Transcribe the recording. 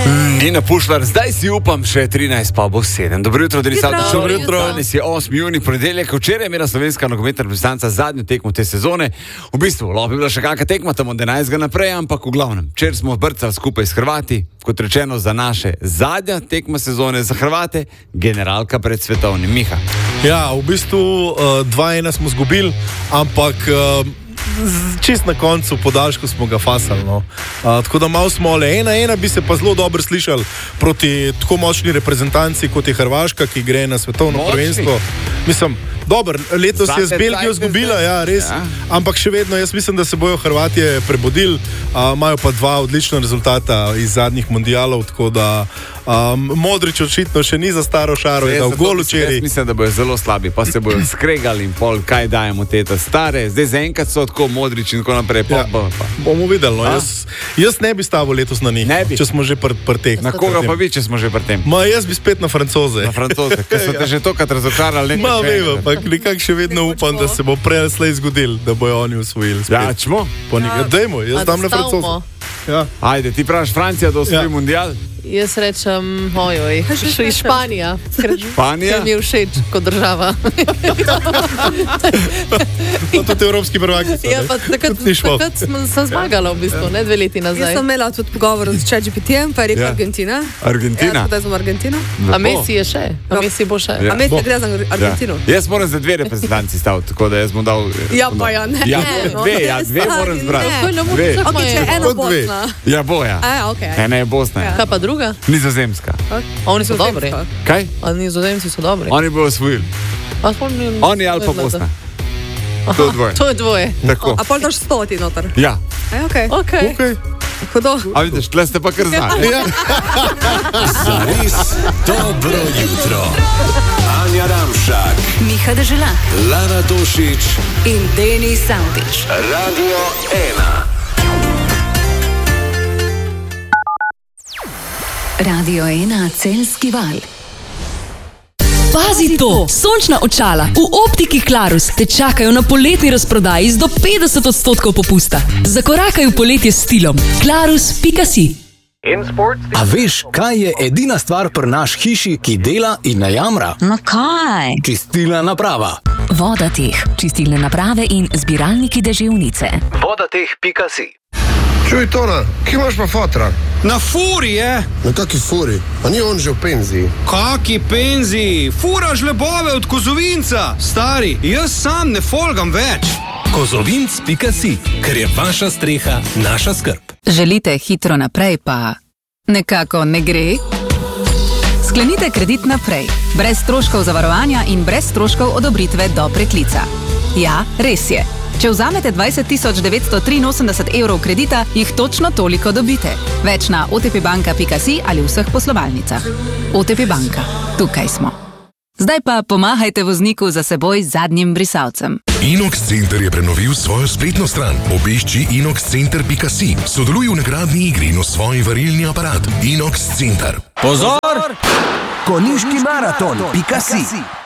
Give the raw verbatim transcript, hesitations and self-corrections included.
Nina Pušlar, zdaj si upam še trinajst, pa bo sedem. Dobro jutro, Denis Avdić. Dobro jutro. Danes je osmi junij, ponedeljek. Včeraj je imela slovenska nogometna reprezentanca zadnjo tekmo te sezone. V bistvu, lahko bi bila še kakšna tekma tam od enajstega naprej, ampak v glavnem. Včeraj smo brcali skupaj s Hrvati, kot rečeno, za naše zadnja tekma sezone, za Hrvate, generalka pred svetovnim. Miha. Ja, v bistvu uh, dva ena smo zgubili, ampak uh, čist na koncu podaljšku smo ga fasali. No. Uh, tako da malo smo le ena ena, bi se pa zelo dobro slišali proti tako močni reprezentanci, kot je Hrvaška, ki gre na svetovno močni prvenstvo. Mislim, dober, letos Zate je z Belgijo zgubila, ja, res, ja. Ampak še vedno, jaz mislim, da se bojo Hrvatje prebudili, uh, imajo pa dva odlična rezultata iz zadnjih mundialov, tako da um, Modrić očitno še ni za staro šaro, je dal gol včeraj. Jaz mislim, da bojo zelo slabi, pa se bojo skregali in pol, kaj dajemo te stare, zdaj zaenkrat so tako Modrić in tako naprej. Pa, ja. pa, pa. Bomo videli, no. jaz, jaz ne bi stavil letos na njih, če smo že pri pr teh. Na koga pa vi, če smo že pri tem? Ma, jaz bi spet na Francoze. Na Francoze, ker so te že tokrat razočarali. Ma, vemo, pa nekako še vedno upam, da se bo prej slej zgodil, da bojo oni usvojili spet. Ja, čmo? Ja, dajmo, jaz dam na Francoze. Ja. Ajde, ti praviš Francija, da osvoji ja. mundial? Jaz rečem, ojoj, še iz Španija. Španija? Ker mi je všeč kot država. Pa tudi evropski prvaki so. Ja, pa takrat, takrat sem zmagala v bistvu, ne dve leti nazaj. Jaz sem imela tudi pogovor z ChatGPT-jem, pa je rekel ja. Argentina. Argentina? Ja, zdaj smo Argentina. A Messi je še? A Messi bo še? Ja. A Messi gre za Argentino. Ja. Jaz moram za dve reprezentanci staviti, tako da jaz bom dal... Ja, pa ja, ne. Ja, dve, ja, dve moram zbrati. Dve. Ok, če eno Bosna. Ja, bo, ja. A, ok. Ena je Bosna. Kaj pa druga? Nizozemska. Oni so dobri. Kaj? A Nizozemci so dobri. Oni bojo osvojili. Oni ali pa Bosna. To je dvoje. To je dvoje. Tako. A pol daš stoti noter? Ja. E, ok. Ok. Okay. Hudo. A vidiš, tle ste pa kar znali. Ja. Zares dobro jutro. Anja Ramšak, Miha Deželak, Lana Tošić in Denis Avdić. Radio ena. Radio ena Celjski val. Pazi to! Sončna očala v optiki Clarus te čakajo na poletni razprodaji z do petdeset odstotkov popusta. Zakorakaj v poletje s stilom. Clarus pika si. A veš, kaj je edina stvar pri naš hiši, ki dela in ne jamra? No kaj? Čistilna naprava. Vodateh, čistilne naprave in zbiralniki deževnice. Vodateh pika si. Čuj, Tona, kje imaš pa fotra? Na furi je. Na kaki furi? A ni on že v penziji? Kaki penziji? Furaš lebove od Kozovinca. Stari, jaz sam ne folgam več. Kozovinc pika si, ker je vaša streha naša skrb. Želite hitro naprej, pa nekako ne gre? Sklenite kredit naprej, brez stroškov zavarovanja in brez stroškov odobritve do preklica. Ja, res je. Če vzamete dvajset tisoč devetsto triinosemdeset evrov kredita, jih točno toliko dobite. Več na o te pe banka pika si ali v vseh poslovalnicah. O te pe banka. Tukaj smo. Zdaj pa pomahajte vozniku za seboj z zadnjim brisalcem. Inox Center je prenovil svojo spletno stran. Obišči inox center pika si. Sodeluj v nagradni igri in osvoji varilni aparat. Inox Center. Pozor! Konjiški maraton pika si.